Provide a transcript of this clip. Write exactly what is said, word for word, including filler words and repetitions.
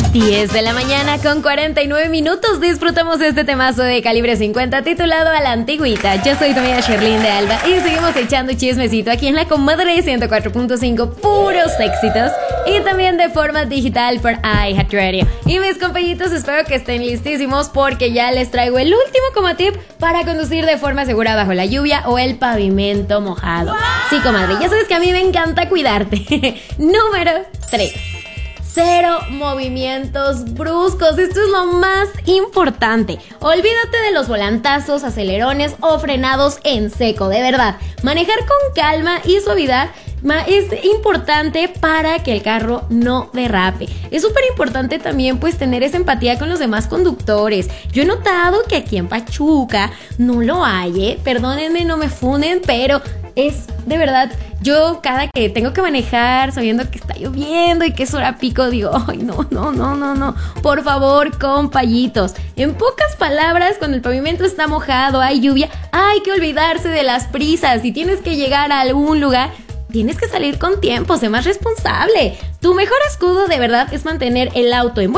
diez de la mañana con cuarenta y nueve minutos. Disfrutamos este temazo de Calibre cincuenta titulado A la Antigüita. Yo soy tu amiga Sherlyn de Alba y seguimos echando chismecito aquí en la Comadre ciento cuatro punto cinco, puros éxitos. Y también de forma digital por iHeartRadio. Y mis compañitos, espero que estén listísimos porque ya les traigo el último como tip para conducir de forma segura bajo la lluvia o el pavimento mojado. Sí, comadre, ya sabes que a mí me encanta cuidarte. Número tres. Cero movimientos bruscos. Esto es lo más importante. Olvídate de los volantazos, acelerones o frenados en seco. De verdad, manejar con calma y suavidad es importante para que el carro no derrape. Es súper importante también pues tener esa empatía con los demás conductores. Yo he notado que aquí en Pachuca no lo hay, ¿eh? Perdónenme, no me funen, pero es de verdad, yo cada que tengo que manejar sabiendo que está lloviendo y que es hora pico, digo, ay, no, no, no, no, no, por favor, compañitos. En pocas palabras, cuando el pavimento está mojado, hay lluvia, hay que olvidarse de las prisas. Si tienes que llegar a algún lugar, tienes que salir con tiempo, sé más responsable. Tu mejor escudo de verdad es mantener el auto en buen